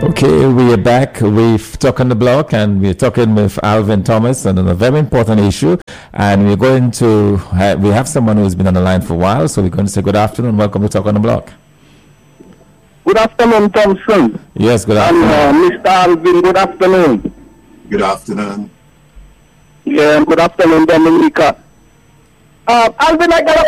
Okay, we are back. We've talked on the block and we're talking with Alvin Thomas on a very important issue. And we're going to, we have someone who's been on the line for a while. So we're going to say good afternoon. Welcome to Talk on the Block. Good afternoon, Thompson. Yes, good afternoon. And Mr. Alvin, good afternoon. Good afternoon. Yeah, good afternoon, Dominica. Alvin, I got a